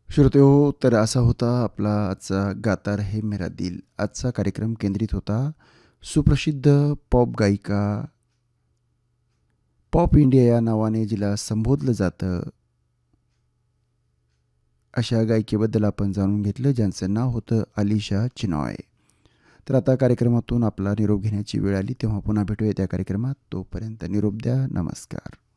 श्रोतेहो, तर असा होता आपला आजचा गाता रहे मेरा दिल. आजचा कार्यक्रम केंद्रित होता सुप्रसिद्ध पॉप गायिका, पॉप इंडिया या नावाने जिला संबोधलं जातं, अशा गायिकेबद्दल आपण जाणून घेतलं, ज्यांचं नाव होतं अलिशा चिनॉय. तर आता कार्यक्रमातून आपला निरोप घेण्याची वेळ आली, तेव्हा पुन्हा भेटूया त्या कार्यक्रमात. तोपर्यंत निरोप द्या. नमस्कार.